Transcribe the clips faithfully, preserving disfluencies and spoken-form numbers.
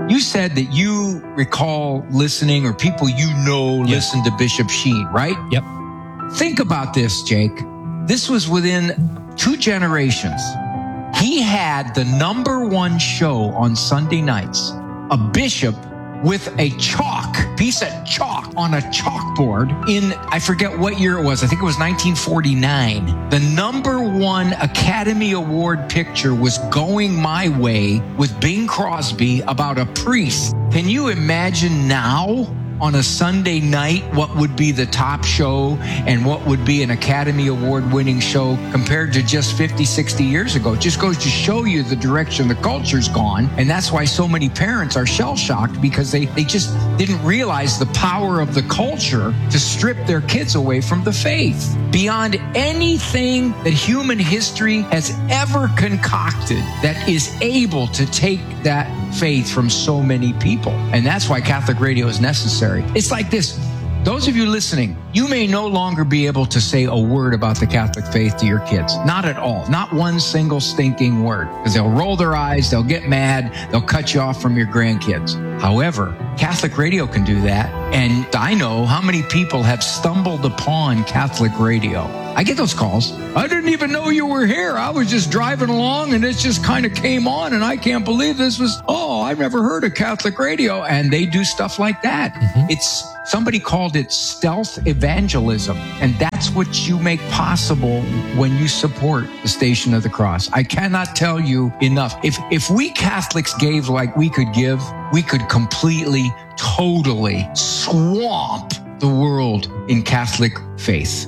You said that you recall listening, or people you know Yes. listen to Bishop Sheen, right? Yep. Think about this, Jake. This was within two generations. He had the number one show on Sunday nights, a bishop with a chalk, piece of chalk on a chalkboard in, I forget what year it was. I think it was nineteen forty-nine. The number one Academy Award picture was Going My Way with Bing Crosby about a priest. Can you imagine now on a Sunday night what would be the top show and what would be an Academy Award winning show compared to just fifty, sixty years ago? It just goes to show you the direction the culture's gone. And that's why so many parents are shell shocked, because they, they just didn't realize the power of the culture to strip their kids away from the faith. Beyond anything that human history has ever concocted that is able to take that faith from so many people. And that's why Catholic radio is necessary. It's like this. Those of you listening, you may no longer be able to say a word about the Catholic faith to your kids. Not at all. Not one single stinking word. Because they'll roll their eyes, they'll get mad, they'll cut you off from your grandkids. However, Catholic radio can do that. And I know how many people have stumbled upon Catholic radio. I get those calls. I didn't even know you were here. I was just driving along and it just kind of came on, and I can't believe this was, oh, I've never heard of Catholic radio. And they do stuff like that. Mm-hmm. It's, somebody called it stealth evangelism. And that's what you make possible when you support the Station of the Cross. I cannot tell you enough. If, if we Catholics gave like we could give, we could completely, totally swamp the world in Catholic faith.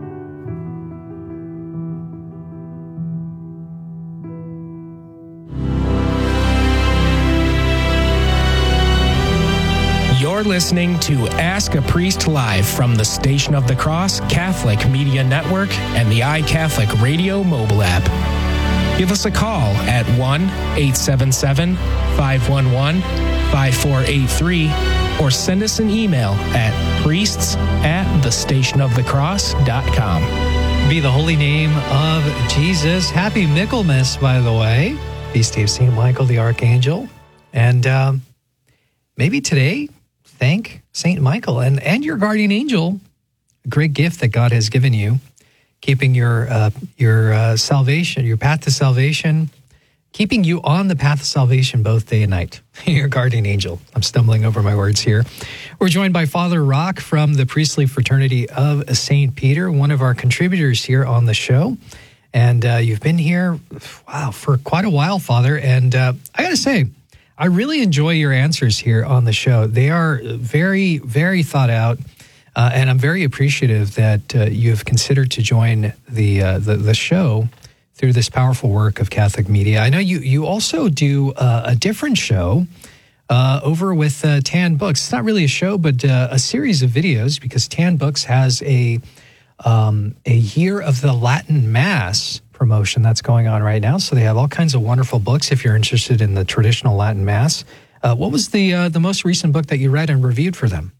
You're listening to Ask a Priest Live from the Station of the Cross Catholic Media Network and the iCatholic Radio mobile app. Give us a call at one eight seven seven, five one one, five four eight three or send us an email at priests at the station of the cross dot com. Be the holy name of Jesus. Happy Michaelmas, by the way. Feast day of Saint Michael the Archangel. And um, maybe today, thank Saint Michael and, and your guardian angel, a great gift that God has given you, keeping your uh, your uh, salvation, your path to salvation, keeping you on the path of salvation both day and night. Your guardian angel. I'm stumbling over my words here. We're joined by Father Rock from the Priestly Fraternity of Saint Peter, one of our contributors here on the show. And uh, you've been here, wow, for quite a while, Father. And uh, I got to say, I really enjoy your answers here on the show. They are very, very thought out, uh, and I'm very appreciative that uh, you have considered to join the, uh, the the show through this powerful work of Catholic media. I know you you also do uh, a different show uh, over with uh, Tan Books. It's not really a show, but uh, a series of videos, because Tan Books has a um, a Year of the Latin Mass promotion that's going on right now. So they have all kinds of wonderful books if you're interested in the traditional Latin Mass. Uh, what was the uh, the most recent book that you read and reviewed for them?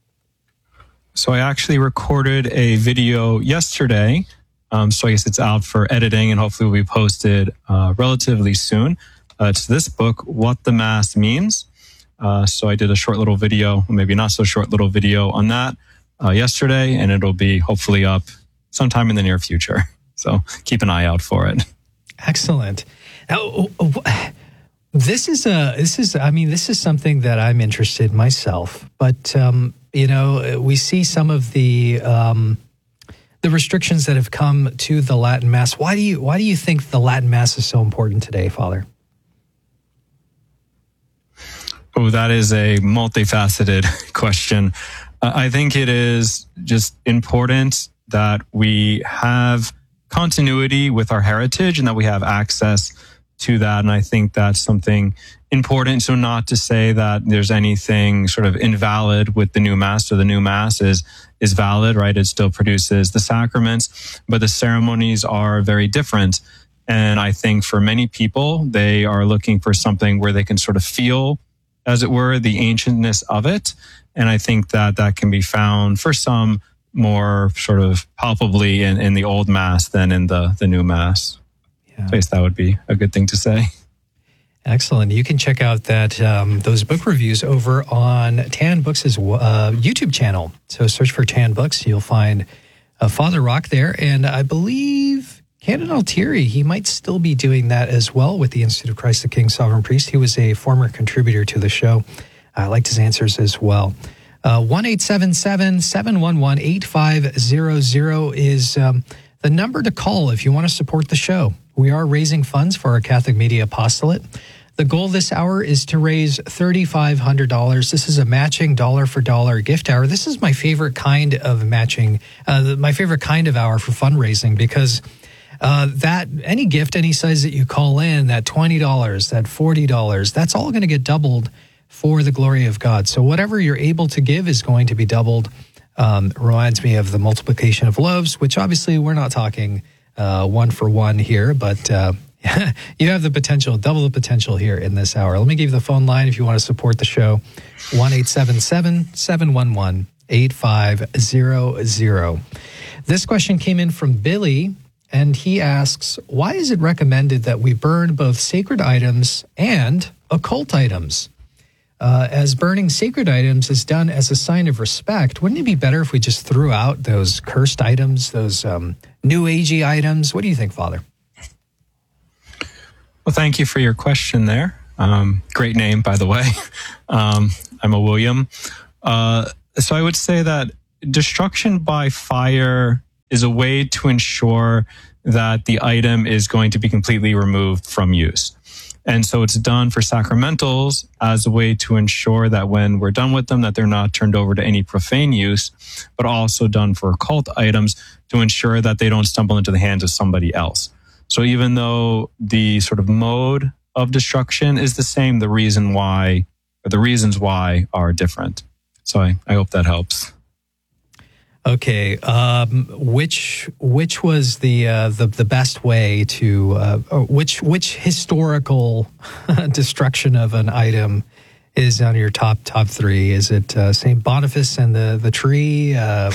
So I actually recorded a video yesterday. Um, so I guess it's out for editing and hopefully will be posted uh, relatively soon. Uh, it's this book, What the Mass Means. Uh, so I did a short little video, or maybe not so short little video on that uh, yesterday, and it'll be hopefully up sometime in the near future. So keep an eye out for it. Excellent. Now, this is a this is I mean this is something that I'm interested in myself. But um, you know, we see some of the um, the restrictions that have come to the Latin Mass. Why do you why do you think the Latin Mass is so important today, Father? Oh, that is a multifaceted question. Uh, I think it is just important that we have continuity with our heritage and that we have access to that. And I think that's something important. So not to say that there's anything sort of invalid with the new Mass, or the new Mass is, is valid, right? It still produces the sacraments, but the ceremonies are very different. And I think for many people, they are looking for something where they can sort of feel, as it were, the ancientness of it. And I think that that can be found for some more sort of palpably in, in the old Mass than in the, the new Mass. Yeah. I guess that would be a good thing to say. Excellent. You can check out that um, those book reviews over on Tan Books' uh, YouTube channel. So search for Tan Books. You'll find uh, Father Rock there. And I believe Canon Altieri, he might still be doing that as well with the Institute of Christ the King Sovereign Priest. He was a former contributor to the show. I liked his answers as well. Uh, one eight seven seven, seven one one, eight five zero zero is um, the number to call if you want to support the show. We are raising funds for our Catholic Media Apostolate. The goal this hour is to raise three thousand five hundred dollars. This is a matching dollar-for-dollar gift hour. This is my favorite kind of matching, uh, my favorite kind of hour for fundraising, because uh, that any gift, any size that you call in, that twenty dollars, that forty dollars, that's all going to get doubled for the glory of God. So whatever you're able to give is going to be doubled. Um, reminds me of the multiplication of loaves, which obviously we're not talking Uh, one for one here, but uh, you have the potential, double the potential here in this hour. Let me give you the phone line if you want to support the show. one eight seven seven, seven one one, eight five zero zero. This question came in from Billy, and he asks, why is it recommended that we burn both sacred items and occult items? Uh, as burning sacred items is done as a sign of respect, wouldn't it be better if we just threw out those cursed items, those um, New Agey items? What do you think, Father? Well, thank you for your question there. Um, great name, by the way. Um, I'm a William. Uh, so I would say that destruction by fire is a way to ensure that the item is going to be completely removed from use. And so it's done for sacramentals as a way to ensure that when we're done with them, that they're not turned over to any profane use, but also done for occult items to ensure that they don't stumble into the hands of somebody else. So even though the sort of mode of destruction is the same, the reason why, or the reasons why are different. So I, I hope that helps. Okay, um, which which was the uh, the the best way to uh, or which which historical destruction of an item is on your top top three? Is it uh, Saint Boniface and the the tree? Uh,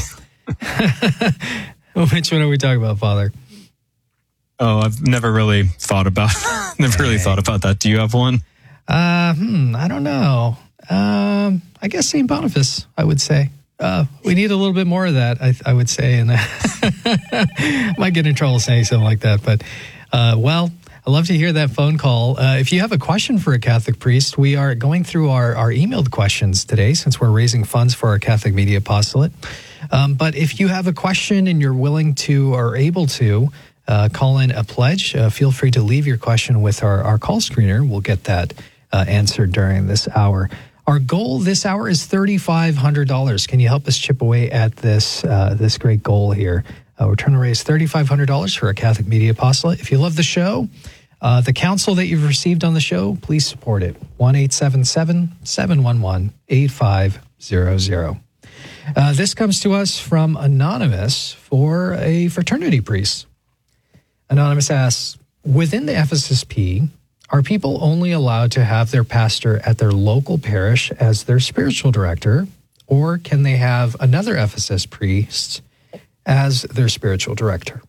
which one are we talking about, Father? Oh, I've never really thought about never really thought about that. Do you have one? Uh, hmm, I don't know. Um, I guess Saint Boniface, I would say. Uh, we need a little bit more of that, I, I would say. And might get in trouble saying something like that. But, uh, well, I love to hear that phone call. Uh, if you have a question for a Catholic priest, we are going through our, our emailed questions today since we're raising funds for our Catholic Media Apostolate. Um, but if you have a question and you're willing to or able to uh, call in a pledge, uh, feel free to leave your question with our, our call screener. We'll get that uh, answered during this hour. Our goal this hour is three thousand five hundred dollars. Can you help us chip away at this uh, this great goal here? Uh, we're trying to raise three thousand five hundred dollars for a Catholic Media Apostolate. If you love the show, uh, the counsel that you've received on the show, please support it. one eight seven seven, seven one one, eight five zero zero. Uh, this comes to us from Anonymous for a fraternity priest. Anonymous asks, within the F S S P, are people only allowed to have their pastor at their local parish as their spiritual director, or can they have another F S S priest as their spiritual director?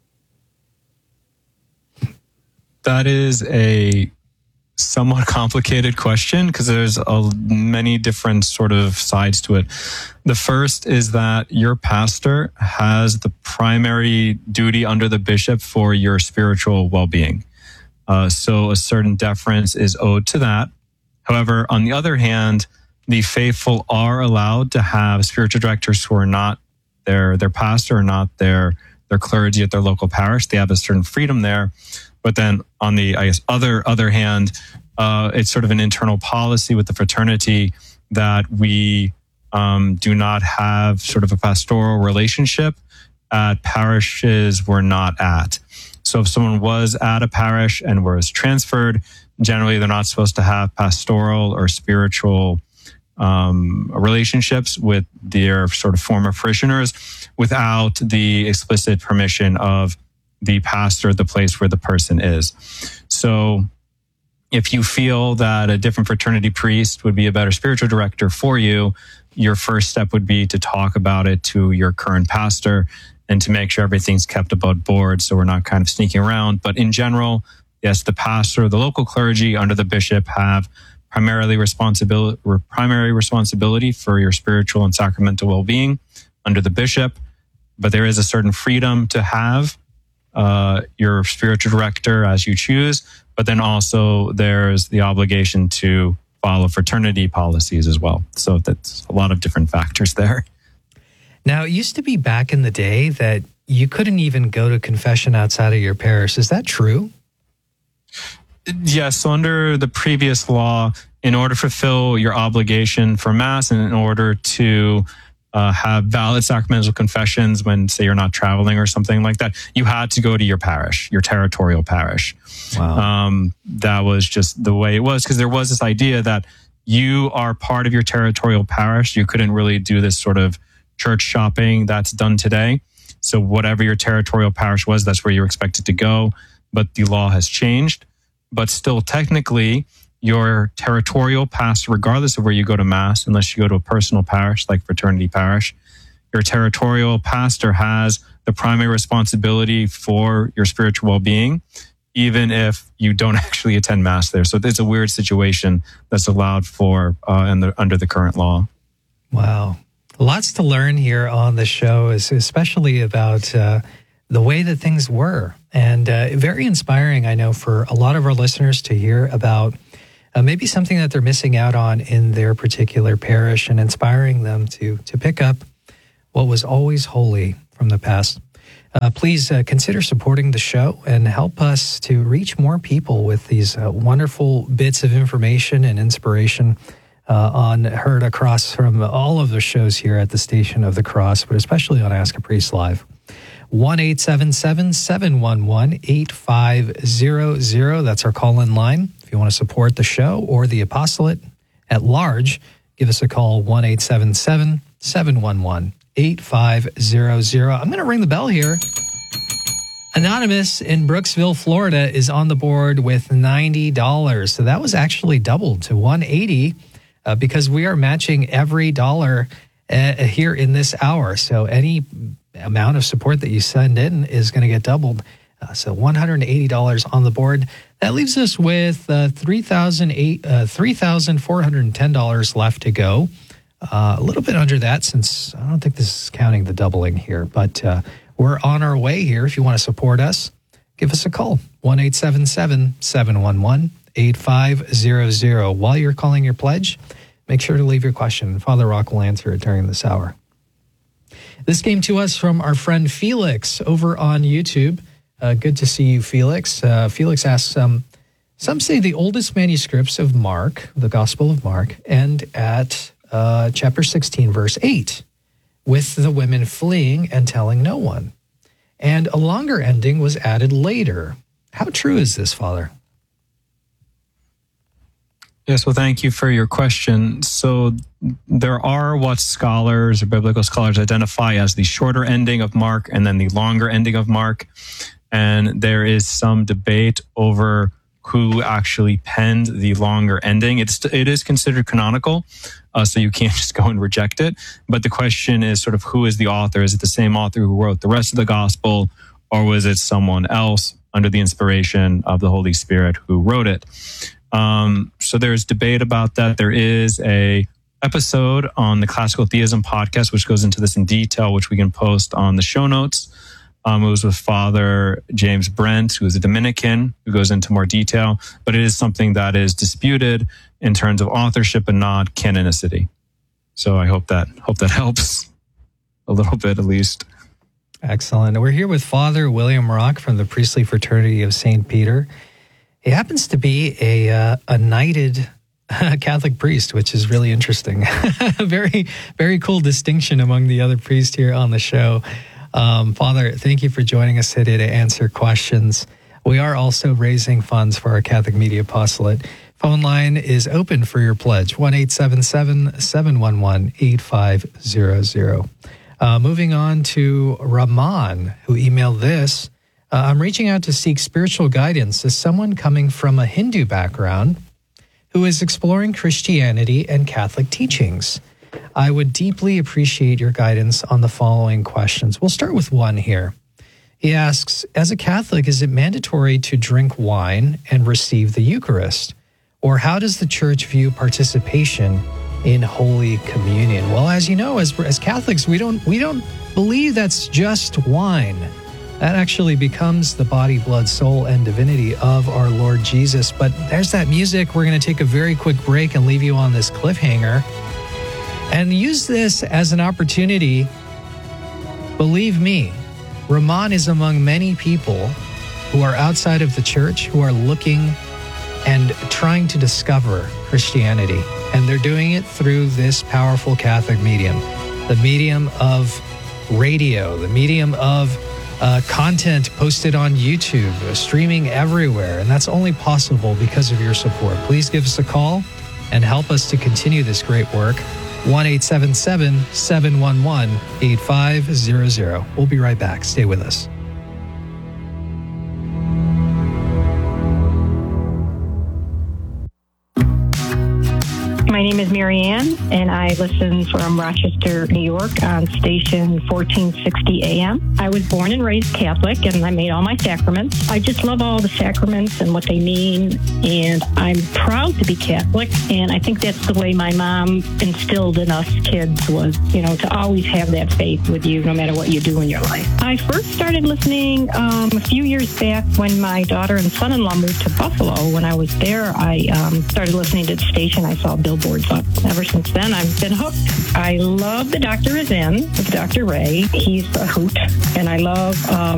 That is a somewhat complicated question because there's a, many different sort of sides to it. The first is that your pastor has the primary duty under the bishop for your spiritual well-being. Uh, so a certain deference is owed to that. However, on the other hand, the faithful are allowed to have spiritual directors who are not their their pastor or not their their clergy at their local parish. They have a certain freedom there. But then on the, I guess, other other hand, uh, it's sort of an internal policy with the fraternity that we um, do not have sort of a pastoral relationship at parishes we're not at. So if someone was at a parish and was transferred, generally they're not supposed to have pastoral or spiritual um, relationships with their sort of former parishioners without the explicit permission of the pastor at the place where the person is. So if you feel that a different fraternity priest would be a better spiritual director for you, your first step would be to talk about it to your current pastor and to make sure everything's kept above board so we're not kind of sneaking around. But in general, yes, the pastor, the local clergy under the bishop have primarily responsibility, primary responsibility for your spiritual and sacramental well-being under the bishop, but there is a certain freedom to have uh, your spiritual director as you choose, but then also there's the obligation to follow fraternity policies as well. So that's a lot of different factors there. Now, it used to be back in the day that you couldn't even go to confession outside of your parish. Is that true? Yes. So under the previous law, in order to fulfill your obligation for Mass and in order to uh, have valid sacramental confessions when, say, you're not traveling or something like that, you had to go to your parish, your territorial parish. Wow. Um, that was just the way it was, because there was this idea that you are part of your territorial parish. You couldn't really do this sort of church shopping that's done today. So whatever your territorial parish was, that's where you're expected to go. But the law has changed. But still, technically, your territorial pastor, regardless of where you go to Mass, unless you go to a personal parish like fraternity parish, your territorial pastor has the primary responsibility for your spiritual well-being, even if you don't actually attend Mass there. So it's a weird situation that's allowed for uh, in the, under the current law. Wow. Lots to learn here on the show, especially about uh, the way that things were. And uh, very inspiring, I know, for a lot of our listeners to hear about uh, maybe something that they're missing out on in their particular parish, and inspiring them to to pick up what was always holy from the past. Uh, please uh, consider supporting the show and help us to reach more people with these uh, wonderful bits of information and inspiration uh, on heard across from all of the shows here at the Station of the Cross, but especially on Ask a Priest Live. one eight seven seven, seven one one, eight five zero zero. That's our call-in line. If you want to support the show or the apostolate at large, give us a call, one eight seven seven, seven one one, eight five zero zero. I'm going to ring the bell here. Anonymous in Brooksville, Florida is on the board with ninety dollars. So that was actually doubled to one hundred eighty dollars uh, because we are matching every dollar uh, here in this hour. So any amount of support that you send in is going to get doubled. Uh, so one hundred eighty dollars on the board. That leaves us with uh, three thousand four hundred ten dollars left to go. Uh, a little bit under that, since I don't think this is counting the doubling here, but uh, we're on our way here. If you want to support us, give us a call, one eight seven seven, seven one one, eight five zero zero. While you're calling your pledge, make sure to leave your question. Father Rock will answer it during this hour. This came to us from our friend Felix over on YouTube. Uh, good to see you, Felix. Uh, Felix asks, um, some say the oldest manuscripts of Mark, the Gospel of Mark, end at uh, chapter sixteen, verse eight, with the women fleeing and telling no one. And a longer ending was added later. How true is this, Father? Yes, well, thank you for your question. So there are what scholars or biblical scholars identify as the shorter ending of Mark and then the longer ending of Mark. And there is some debate over who actually penned the longer ending. It's, it is considered canonical, uh, so you can't just go and reject it. But the question is sort of who is the author? Is it the same author who wrote the rest of the gospel, or was it someone else under the inspiration of the Holy Spirit who wrote it? Um, so there's debate about that. There is a episode on the Classical Theism podcast, which goes into this in detail, which we can post on the show notes. Um, it was with Father James Brent, who is a Dominican, who goes into more detail, but it is something that is disputed in terms of authorship and not canonicity. So I hope that, hope that helps a little bit at least. Excellent. We're here with Father William Rock from the Priestly Fraternity of Saint Peter. He happens to be a uh, a knighted Catholic priest, which is really interesting. very, very cool distinction among the other priests here on the show. Um, Father, thank you for joining us today to answer questions. We are also raising funds for our Catholic Media Apostolate. Phone line is open for your pledge, one eight seven seven, seven one one, eight five zero zero. Uh, moving on to Rahman, who emailed this. Uh, I'm reaching out to seek spiritual guidance as someone coming from a Hindu background who is exploring Christianity and Catholic teachings. I would deeply appreciate your guidance on the following questions. We'll start with one here. He asks, as a Catholic, is it mandatory to drink wine and receive the Eucharist? Or how does the church view participation in Holy Communion? Well, as you know, as, as Catholics, we don't we don't believe that's just wine. That actually becomes the body, blood, soul, and divinity of our Lord Jesus. But there's that music. We're going to take a very quick break and leave you on this cliffhanger. And use this as an opportunity. Believe me, Ramon is among many people who are outside of the church, who are looking and trying to discover Christianity. And they're doing it through this powerful Catholic medium, the medium of radio, the medium of uh, content posted on YouTube, streaming everywhere. And that's only possible because of your support. Please give us a call and help us to continue this great work. one eight seven seven, seven one one, eight five zero zero. We'll be right back. Stay with us. My name is Mary Ann, and I listen from Rochester, New York on station fourteen sixty A M. I was born and raised Catholic, and I made all my sacraments. I just love all the sacraments and what they mean, and I'm proud to be Catholic, and I think that's the way my mom instilled in us kids was, you know, to always have that faith with you no matter what you do in your life. I first started listening um, a few years back when my daughter and son-in-law moved to Buffalo. When I was there, I um, started listening to the station. I saw billboards up. Ever since then, I've been hooked. I love The Doctor Is In with Doctor Ray. He's a hoot. And I love um,